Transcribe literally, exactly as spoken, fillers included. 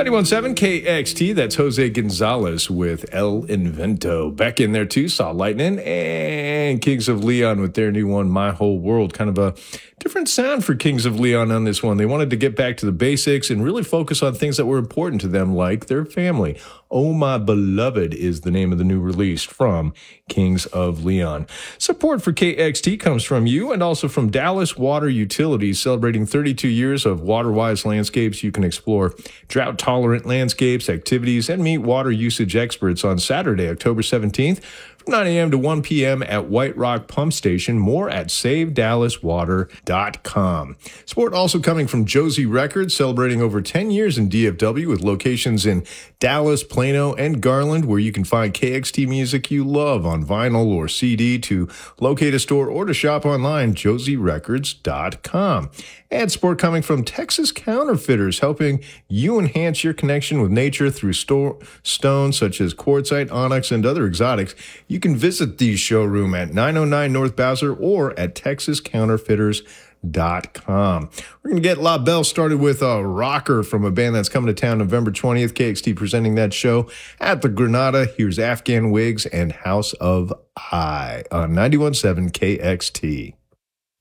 ninety-one point seven K X T, that's Jose Gonzalez with El Invento. Beck in there too, Saw Lightning, and Kings of Leon with their new one, My Whole World. Kind of a different sound for Kings of Leon on this one. They wanted to get back to the basics and really focus on things that were important to them, like their family. Oh My Beloved is the name of the new release from Kings of Leon. Support for K X T comes from you and also from Dallas Water Utilities, celebrating thirty-two years of water-wise landscapes. You can explore drought-tolerant landscapes, activities, and meet water usage experts on Saturday, October seventeenth, from nine a.m. to one p.m. at White Rock Pump Station. More at save dallas water dot com. Support also coming from Josie Records, celebrating over ten years in D F W with locations in Dallas, Plano, and Garland, where you can find K X T music you love on vinyl or C D. To locate a store or to shop online, josie records dot com. And support coming from Texas Counterfeiters, helping you enhance your connection with nature through store stones such as quartzite, onyx, and other exotics. You can visit the showroom at nine oh nine North Bowser or at texas counterfeiters dot com. We're going to get La Belle started with a rocker from a band that's coming to town November twentieth. K X T presenting that show at the Granada. Here's Afghan Wigs and House of I on ninety-one point seven K X T.